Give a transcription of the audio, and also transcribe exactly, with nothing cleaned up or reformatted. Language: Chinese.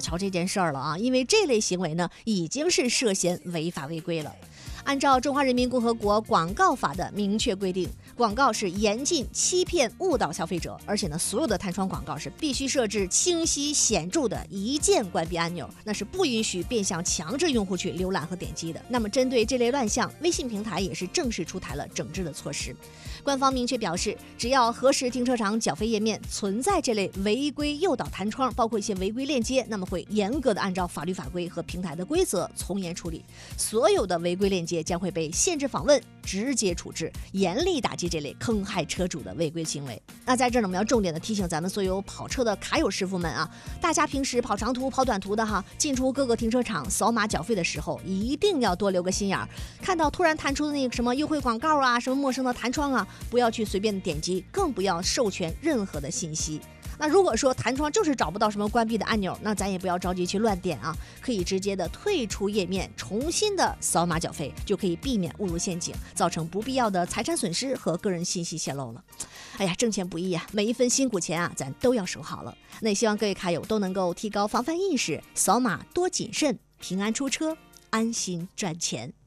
瞧这件事儿了啊，因为这类行为呢已经是涉嫌违法违规了。按照《中华人民共和国广告法》的明确规定，广告是严禁欺骗误导消费者，而且呢，所有的弹窗广告是必须设置清晰显著的一键关闭按钮，那是不允许变相强制用户去浏览和点击的。那么针对这类乱象，微信平台也是正式出台了整治的措施。官方明确表示，只要核实停车场缴费页面存在这类违规诱导弹窗，包括一些违规链接，那么会严格的按照法律法规和平台的规则从严处理，所有的违规链接将会被限制访问，直接处置，严厉打击这类坑害车主的违规行为。那在这儿呢，我们要重点的提醒咱们所有跑车的卡友师傅们啊，大家平时跑长途跑短途的哈，进出各个停车场扫码缴费的时候，一定要多留个心眼儿，看到突然弹出的那个什么优惠广告啊，什么陌生的弹窗啊，不要去随便的点击，更不要授权任何的信息。那如果说弹窗就是找不到什么关闭的按钮，那咱也不要着急去乱点啊，可以直接的退出页面，重新的扫码缴费，就可以避免误入陷阱，造成不必要的财产损失和个人信息泄露了。哎呀，挣钱不易啊，每一分辛苦钱啊，咱都要守好了。那也希望各位卡友都能够提高防范意识，扫码多谨慎，平安出车，安心赚钱。